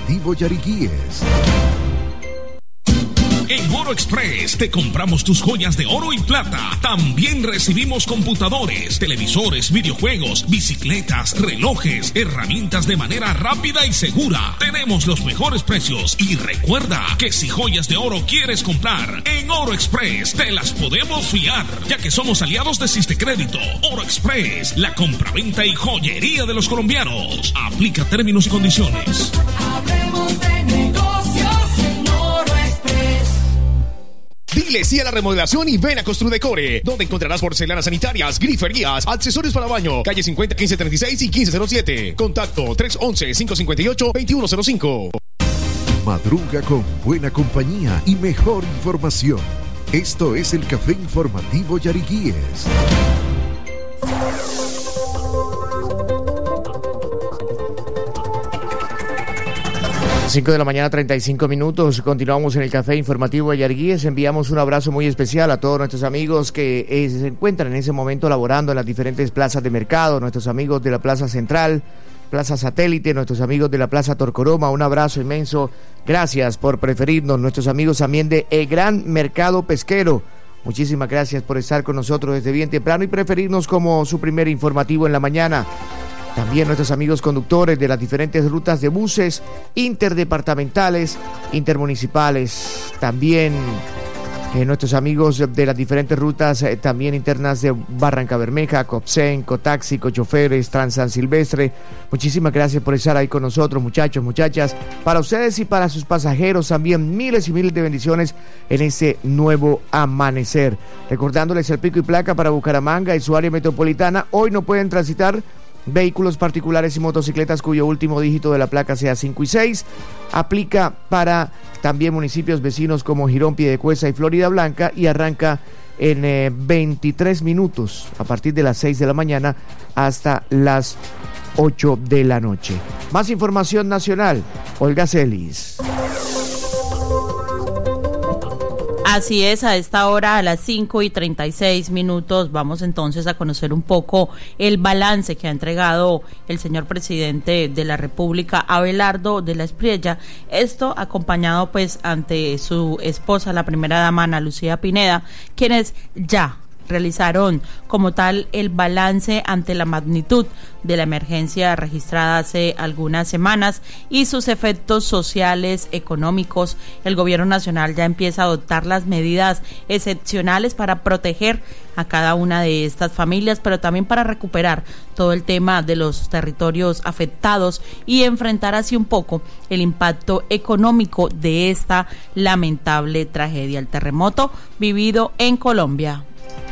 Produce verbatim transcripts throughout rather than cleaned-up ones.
Informativo Yariguíes. En Oro Express te compramos tus joyas de oro y plata. También recibimos computadores, televisores, videojuegos, bicicletas, relojes, herramientas de manera rápida y segura. Tenemos los mejores precios y recuerda que si joyas de oro quieres comprar, en Oro Express te las podemos fiar, ya que somos aliados de Sistecrédito. Oro Express, la compraventa y joyería de los colombianos. Aplica términos y condiciones. Hablemos de negocios en Oro Express. Dile sí a la remodelación y ven a Construdecore, donde encontrarás porcelanas sanitarias, griferías, accesorios para baño. Calle cincuenta, quince treinta y seis y quince cero siete. Contacto tres once, cinco cincuenta y ocho, veintiuno cero cinco. Madruga con buena compañía y mejor información. Esto es el Café Informativo Yariguíes. cinco de la mañana, treinta y cinco minutos. Continuamos en el Café Informativo de Yariguíes. Enviamos un abrazo muy especial a todos nuestros amigos que eh, se encuentran en ese momento laborando en las diferentes plazas de mercado, nuestros amigos de la Plaza Central, Plaza Satélite, nuestros amigos de la Plaza Torcoroma. Un abrazo inmenso. Gracias por preferirnos. Nuestros amigos también de El Gran Mercado Pesquero. Muchísimas gracias por estar con nosotros desde bien temprano y preferirnos como su primer informativo en la mañana. También nuestros amigos conductores de las diferentes rutas de buses interdepartamentales, intermunicipales. También eh, nuestros amigos de las diferentes rutas eh, también internas de Barranca Bermeja, Copsen, Cotaxi, Cochoferes, Trans San Silvestre. Muchísimas gracias por estar ahí con nosotros, muchachos, muchachas. Para ustedes y para sus pasajeros también miles y miles de bendiciones en este nuevo amanecer. Recordándoles el pico y placa para Bucaramanga y su área metropolitana. Hoy no pueden transitar vehículos particulares y motocicletas cuyo último dígito de la placa sea cinco y seis. Aplica para también municipios vecinos como Girón, Piedecuesta y Florida Blanca y arranca en eh, veintitrés minutos a partir de las seis de la mañana hasta las ocho de la noche. Más información nacional, Olga Celis. Así es, a esta hora, a las cinco y treinta y seis minutos, vamos entonces a conocer un poco el balance que ha entregado el señor presidente de la República, Abelardo de la Espriella. Esto acompañado pues ante su esposa, la primera dama, Ana Lucía Pineda, quienes ya realizaron como tal el balance ante la magnitud de la emergencia registrada hace algunas semanas y sus efectos sociales, económicos. El gobierno nacional ya empieza a adoptar las medidas excepcionales para proteger a cada una de estas familias, pero también para recuperar todo el tema de los territorios afectados y enfrentar así un poco el impacto económico de esta lamentable tragedia, el terremoto vivido en Colombia.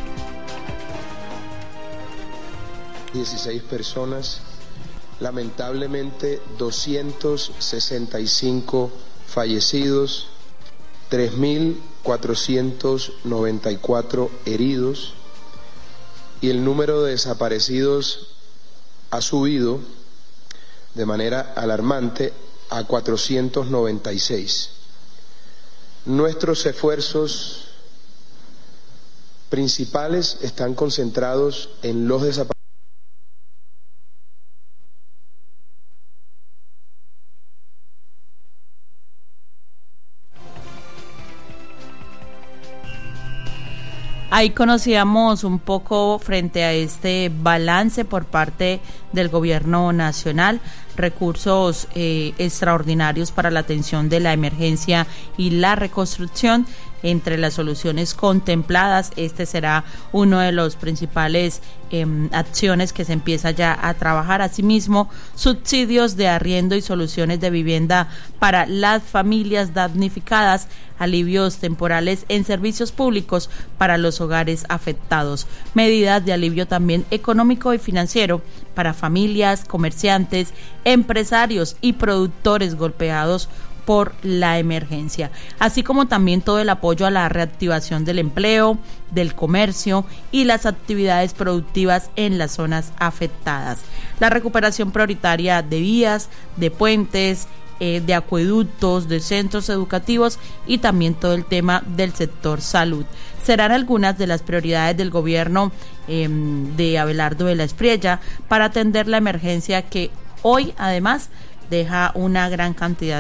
dieciséis personas, lamentablemente doscientos sesenta y cinco fallecidos, tres mil cuatrocientos noventa y cuatro heridos y el número de desaparecidos ha subido de manera alarmante a cuatrocientos noventa y seis. Nuestros esfuerzos principales están concentrados en los desaparecidos. Ahí conocíamos un poco frente a este balance por parte del gobierno nacional, recursos eh, extraordinarios para la atención de la emergencia y la reconstrucción. Entre las soluciones contempladas, este será uno de los principales eh, acciones que se empieza ya a trabajar. Asimismo, subsidios de arriendo y soluciones de vivienda para las familias damnificadas, alivios temporales en servicios públicos para los hogares afectados, medidas de alivio también económico y financiero para familias, comerciantes, empresarios y productores golpeados por la emergencia, así como también todo el apoyo a la reactivación del empleo, del comercio y las actividades productivas en las zonas afectadas. La recuperación prioritaria de vías, de puentes, eh, de acueductos, de centros educativos y también todo el tema del sector salud. Serán algunas de las prioridades del gobierno eh, de Abelardo de la Espriella para atender la emergencia que hoy además deja una gran cantidad